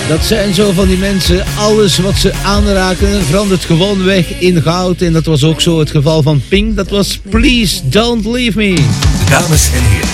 Dat zijn zo van die mensen, alles wat ze aanraken verandert gewoon weg in goud. En dat was ook zo het geval van Pink. Dat was Please Don't Leave Me. Dames en heren,